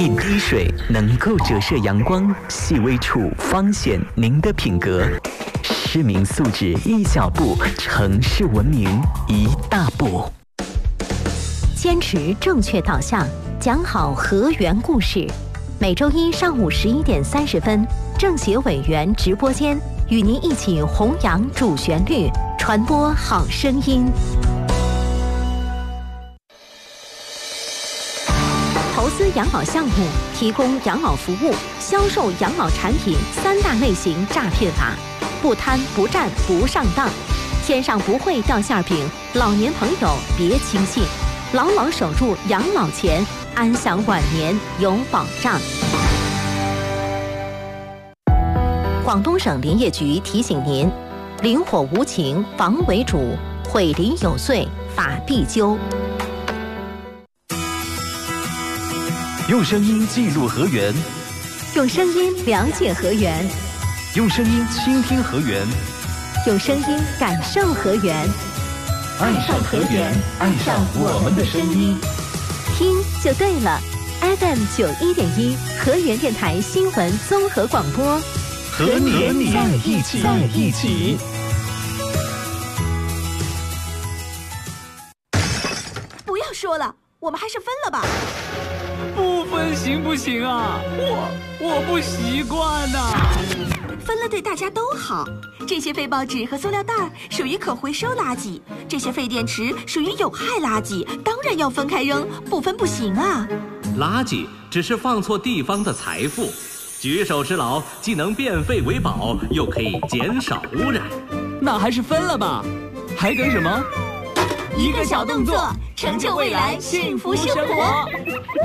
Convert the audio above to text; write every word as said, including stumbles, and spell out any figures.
一滴水能够折射阳光，细微处方显您的品格。市民素质一小步，城市文明一大步。 坚持正确导向，讲好河源故事。每周一上午十一点三十分，政协委员直播间与您一起弘扬主旋律，传播好声音。投资养老项目、提供养老服务、销售养老产品三大类型诈骗法，不贪不占不上当，天上不会掉馅饼，老年朋友别轻信，牢牢守住养老钱，安享晚年有保障。广东省林业局提醒您：林火无情，防为主；毁林有罪，法必究。 用声音记录河源， 用声音了解河源， 用声音倾听河源， 用声音感受河源。 爱上河源，爱上我们的声音， 听就对了。F M 九一点一，河源电台新闻综合广播， 和你在一起，在一起。 不要说了，我们还是分了吧。 不分行不行啊？我我不习惯呐、啊。 分了对大家都好。这些废报纸和塑料袋属于可回收垃圾，这些废电池属于有害垃圾，当然要分开扔，不分不行啊。 垃圾只是放错地方的财富，举手之劳既能变废为宝，又可以减少污染。 那还是分了吧，还等什么？ 一个小动作，成就未来幸福生活。